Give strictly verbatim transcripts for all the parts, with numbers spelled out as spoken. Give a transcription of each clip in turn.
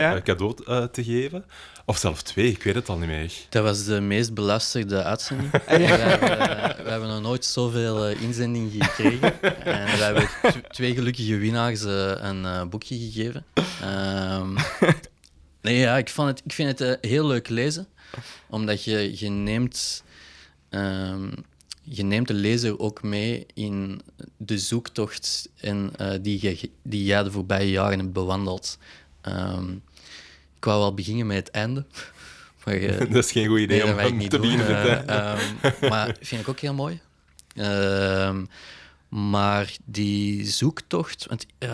ja? uh, cadeau uh, te geven. Of zelfs twee, ik weet het al niet meer. Dat was de meest beluisterde uitzending. Ah, ja. we, hebben, we hebben nog nooit zoveel uh, inzendingen gekregen. En we hebben t- twee gelukkige winnaars uh, een uh, boekje gegeven. Um, nee, ja, ik, vond het, ik vind het uh, heel leuk lezen. Omdat je, je neemt... Um, Je neemt de lezer ook mee in de zoektocht en, uh, die, je, die jij de voorbije jaren hebt bewandeld. Um, ik wou wel beginnen met het einde. Maar, uh, dat is geen goed idee nee, om, om om niet te doen. beginnen met uh, um, Maar vind ik ook heel mooi. Uh, maar die zoektocht... Want, uh,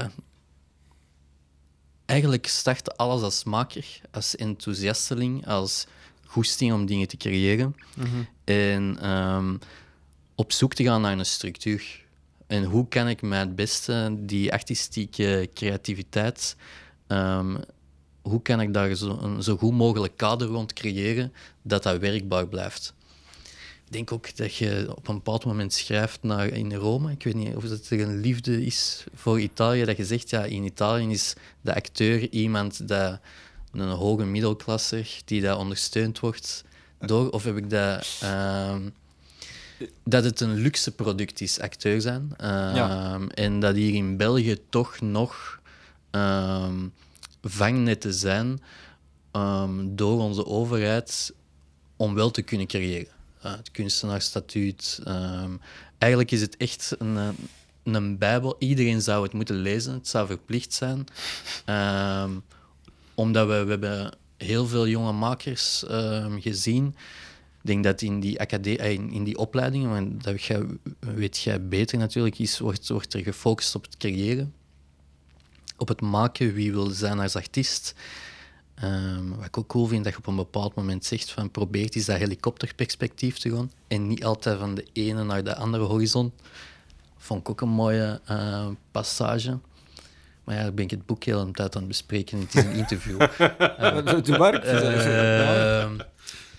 eigenlijk startte alles als maker, als enthousiasteling, als goesting om dingen te creëren. Mm-hmm. En... Um, op zoek te gaan naar een structuur. En hoe kan ik mij het beste die artistieke creativiteit... Um, hoe kan ik daar zo, een zo goed mogelijk kader rond creëren dat dat werkbaar blijft? Ik denk ook dat je op een bepaald moment schrijft naar in Rome. Ik weet niet of het er een liefde is voor Italië. Dat je zegt, ja, in Italië is de acteur iemand dat een hoge middelklasser die daar ondersteund wordt door... Of heb ik dat... Um, dat het een luxe product is, acteur zijn. Uh, ja. En dat hier in België toch nog um, vangnetten zijn um, door onze overheid om wel te kunnen creëren. Uh, het kunstenaarsstatuut. Um, eigenlijk is het echt een, een bijbel. Iedereen zou het moeten lezen. Het zou verplicht zijn. Um, omdat we, we hebben heel veel jonge makers um, gezien. Ik denk dat in die, acade- in die opleidingen, want dat jij, weet jij beter natuurlijk, is, wordt, wordt er gefocust op het creëren. Op het maken, wie wil zijn als artiest. Um, wat ik ook cool vind, dat je op een bepaald moment zegt van probeert eens dat helikopterperspectief te gaan en niet altijd van de ene naar de andere horizon. Vond ik ook een mooie uh, passage. Maar ja, dan ben ik het boek heel een tijd aan het bespreken. Het is een interview. uh, Doe maar. Uh, uh,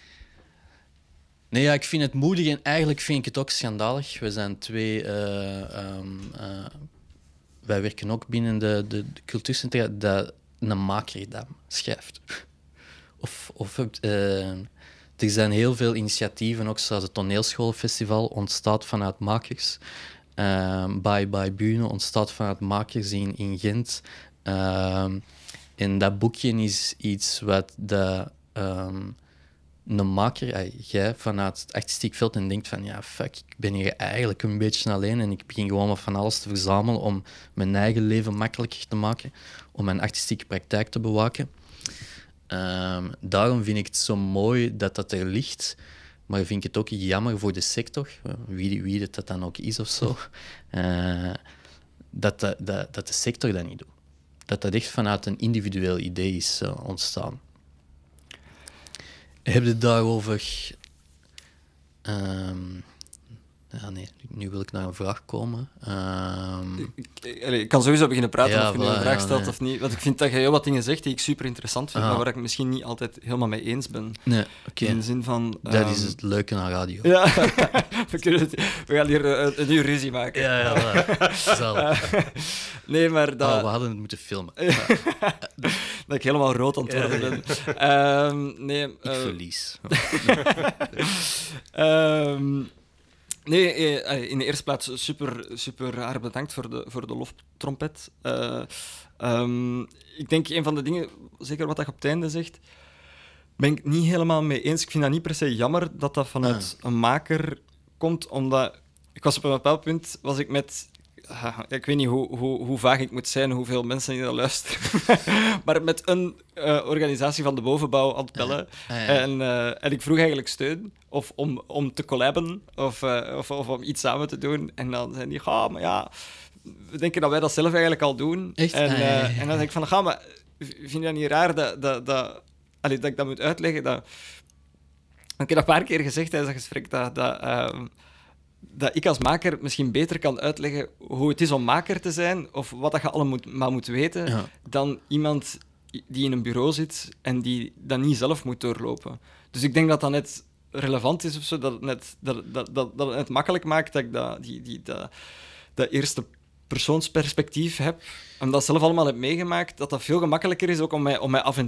Nee, ja, ik vind het moedig en eigenlijk vind ik het ook schandalig. We zijn twee... Uh, um, uh, wij werken ook binnen de, de, de cultuurcentra dat een maker dat schrijft. Of, of, uh, er zijn heel veel initiatieven, ook zoals het Toneelschoolfestival, ontstaat vanuit makers. Uh, Bye Bye Bühne ontstaat vanuit makers in, in Gent. Uh, en dat boekje is iets wat de... Um, een maker, jij vanuit het artistiek veld en denkt van ja, fuck, ik ben hier eigenlijk een beetje alleen en ik begin gewoon wat van alles te verzamelen om mijn eigen leven makkelijker te maken, om mijn artistieke praktijk te bewaken. Um, daarom vind ik het zo mooi dat dat er ligt, maar vind ik het ook jammer voor de sector, wie, wie dat dan ook is of zo, uh, dat, dat, dat, dat de sector dat niet doet. Dat dat echt vanuit een individueel idee is uh, ontstaan. Heb je het daarover... Um, ja, nee, nu wil ik naar een vraag komen. Um, ik, ik, ik kan sowieso beginnen praten ja, of je voilà, nu een vraag ja, stelt nee. of niet. Want ik vind dat je heel wat dingen zegt die ik super interessant vind, ah. maar waar ik misschien niet altijd helemaal mee eens ben. Nee, oké. Okay. In de zin van... Um, dat is het leuke aan radio. Ja, we, kunnen het, we gaan hier een, een uur ruzie maken. Ja, ja, voilà. uh, Nee, maar dat... Oh, we hadden het moeten filmen. dat ik helemaal rood aan het worden ben. Um, nee, uh... ik verlies. um, nee, in de eerste plaats super, super raar bedankt voor de, voor de loftrompet. Uh, um, ik denk, een van de dingen, zeker wat je op het einde zegt, ben ik niet helemaal mee eens. Ik vind dat niet per se jammer dat dat vanuit ah. een maker komt, omdat... Ik was op een bepaald punt, was ik met... Uh, ik weet niet hoe, hoe, hoe vaag ik moet zijn, hoeveel mensen die dat luisteren. maar met een uh, organisatie van de bovenbouw aan het bellen. Ja. Ah, ja. En, uh, en ik vroeg eigenlijk steun of om, om te collaben of, uh, of, of om iets samen te doen. En dan zei die, ga, maar ja, we denken dat wij dat zelf eigenlijk al doen. Echt? En, uh, ah, ja, ja, ja. en dan denk ik van, ga, maar vind je dat niet raar dat, dat, dat, allee, dat ik dat moet uitleggen? Dat... Ik heb dat een paar keer gezegd tijdens dat gesprek, dat... dat uh, dat ik als maker misschien beter kan uitleggen hoe het is om maker te zijn, of wat dat je allemaal moet, maar moet weten, ja. dan iemand die in een bureau zit en die dat niet zelf moet doorlopen. Dus ik denk dat dat net relevant is of zo, dat het net, dat, dat, dat, dat het net makkelijk maakt dat ik dat, die, die, dat, dat eerste persoonsperspectief heb, en dat zelf allemaal heb meegemaakt, dat dat veel gemakkelijker is ook om mij, om mij af en